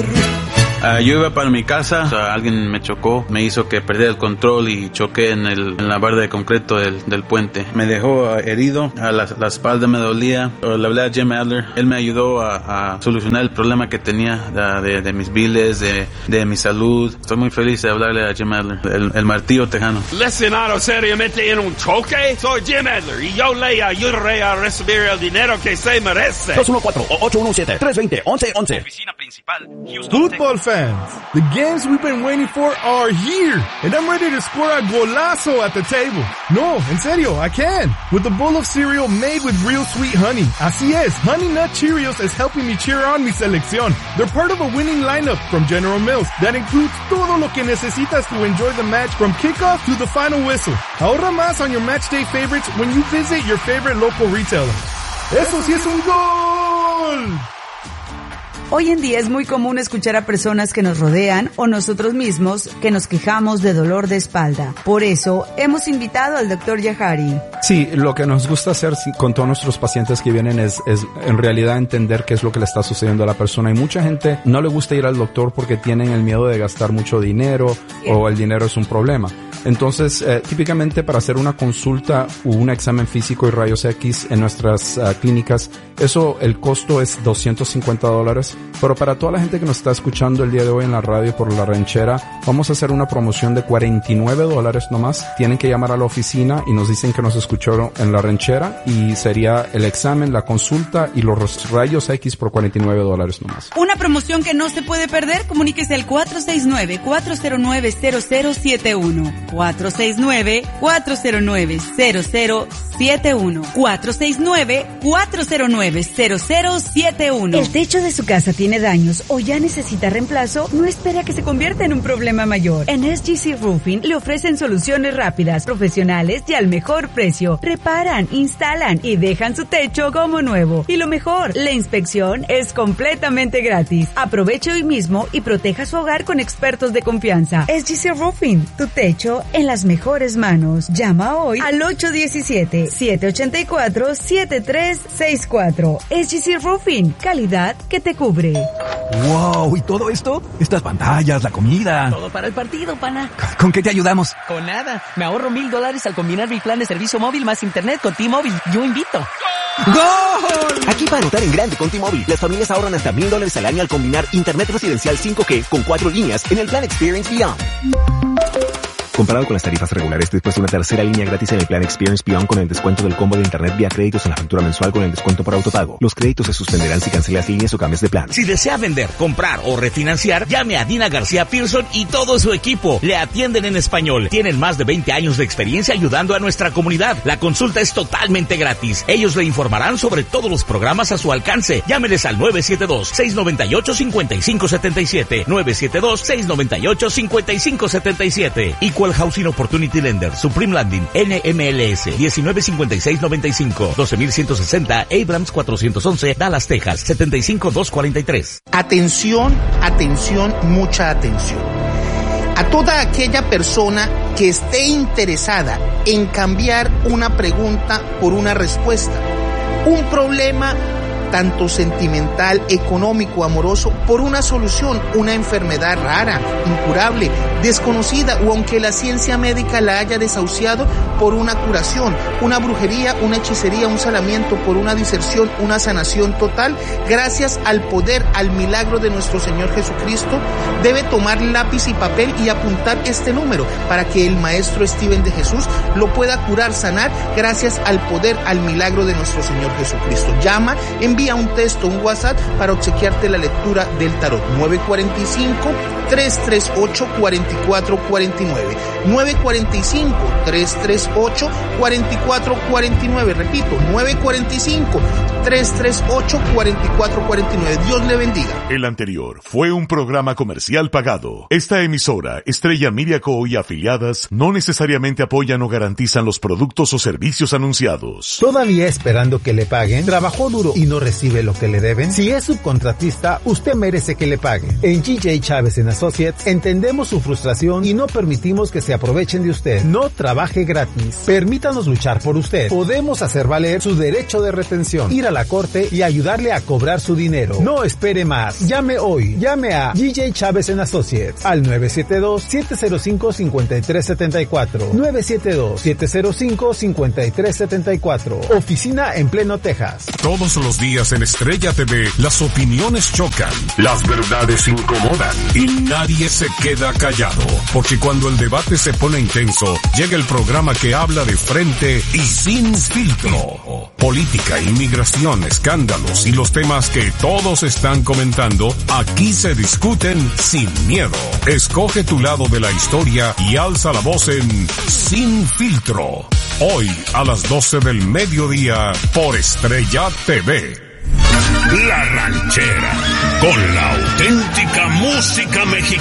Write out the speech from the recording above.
Yo iba para mi casa, alguien me chocó, me hizo que perdiera el control y choqué en la barda de concreto del puente. Me dejó herido, la espalda me dolía. Le hablé a Jim Adler, él me ayudó a solucionar el problema que tenía de mis biles, de mi salud. Estoy muy feliz de hablarle a Jim Adler, el martillo tejano. Lesionado seriamente en un choque, soy Jim Adler y yo le ayudaré a recibir el dinero que se merece. 214-817-320-1111. Oficina principal, Houston, Football fans, the games we've been waiting for are here, and I'm ready to score a golazo at the table. No, en serio, I can. With a bowl of cereal made with real sweet honey. Así es, Honey Nut Cheerios is helping me cheer on mi selección. They're part of a winning lineup from General Mills that includes todo lo que necesitas to enjoy the match from kickoff to the final whistle. Ahorra más on your match day favorites when you visit your favorite local retailer. ¡Eso sí es un gol! Hoy en día es muy común escuchar a personas que nos rodean o nosotros mismos que nos quejamos de dolor de espalda. Por eso hemos invitado al Dr. Yahari. Sí, lo que nos gusta hacer con todos nuestros pacientes que vienen es en realidad entender qué es lo que le está sucediendo a la persona. Y mucha gente no le gusta ir al doctor porque tienen el miedo de gastar mucho dinero o el dinero es un problema. Entonces, típicamente para hacer una consulta o un examen físico y rayos X en nuestras clínicas, el costo es $250. Pero para toda la gente que nos está escuchando el día de hoy en la radio por La Ranchera, vamos a hacer una promoción de $49 nomás. Tienen que llamar a la oficina y nos dicen que nos escucharon en La Ranchera y sería el examen, la consulta y los rayos X por $49 nomás. Una promoción que no se puede perder. Comuníquese al 469-409-0071. 469-409-0071. 469-409-0071. El techo de su casa tiene daños o ya necesita reemplazo, no espere a que se convierta en un problema mayor. En SGC Roofing le ofrecen soluciones rápidas, profesionales y al mejor precio. Reparan, instalan y dejan su techo como nuevo. Y lo mejor, la inspección es completamente gratis. Aproveche hoy mismo y proteja su hogar con expertos de confianza. SGC Roofing, tu techo en las mejores manos. Llama hoy al 817-784-7364. SGC Roofing, calidad que te cubre. ¡Wow! ¿Y todo esto? Estas pantallas, la comida. Todo para el partido, pana. ¿Con qué te ayudamos? Con nada. Me ahorro $1,000 al combinar mi plan de servicio móvil más internet con T-Mobile. Yo invito. ¡Gol! Aquí para anotar en grande con T-Mobile, las familias ahorran hasta $1,000 al año al combinar internet residencial 5G con 4 líneas en el plan Experience Beyond. Comparado con las tarifas regulares, después de una tercera línea gratis en el plan Experience Beyond con el descuento del combo de internet vía créditos en la factura mensual con el descuento por autopago. Los créditos se suspenderán si cancelas líneas o cambias de plan. Si desea vender, comprar o refinanciar, llame a Dina García Pearson y todo su equipo. Le atienden en español. Tienen más de 20 años de experiencia ayudando a nuestra comunidad. La consulta es totalmente gratis. Ellos le informarán sobre todos los programas a su alcance. Llámeles al 972-698-5577. 972-698-5577. Equal Housing Opportunity Lender, Supreme Landing, NMLS, 195695, 12160, Abrams 411, Dallas, Texas, 75243. Atención, atención, mucha atención. A toda aquella persona que esté interesada en cambiar una pregunta por una respuesta, un problema tanto sentimental, económico, amoroso, por una solución, una enfermedad rara, incurable, desconocida o aunque la ciencia médica la haya desahuciado, por una curación, una brujería, una hechicería, un salamiento, por una diserción, una sanación total, gracias al poder, al milagro de nuestro Señor Jesucristo, debe tomar lápiz y papel y apuntar este número para que el maestro Steven de Jesús lo pueda curar, sanar, gracias al poder, al milagro de nuestro Señor Jesucristo. Llama, envía un texto, un WhatsApp para obsequiarte la lectura del tarot. 945-338-4449. 945-338-4449. Repito, 945-338-4449. Dios le bendiga. El anterior fue un programa comercial pagado. Esta emisora, Estrella Media Co. y afiliadas, no necesariamente apoyan o garantizan los productos o servicios anunciados. ¿Todavía esperando que le paguen? ¿Trabajó duro y no recibe lo que le deben? Si es subcontratista, usted merece que le paguen. En GJ Chávez & Associates entendemos su frustración y no permitimos que se aprovechen de usted. No trabaje gratis. Permítanos luchar por usted. Podemos hacer valer su derecho de retención. Ir a a la corte y ayudarle a cobrar su dinero. No espere más. Llame hoy. Llame a GJ Chávez & Associates al 972-705-5374. 972-705-5374. Oficina en Pleno, Texas. Todos los días en Estrella TV, las opiniones chocan, las verdades incomodan y nadie se queda callado. Porque cuando el debate se pone intenso, llega el programa que habla de frente y sin filtro. Política, inmigración, escándalos y los temas que todos están comentando, aquí se discuten sin miedo. Escoge tu lado de la historia y alza la voz en Sin Filtro. Hoy a las 12 del mediodía por Estrella TV. La Ranchera, con la auténtica música mexicana.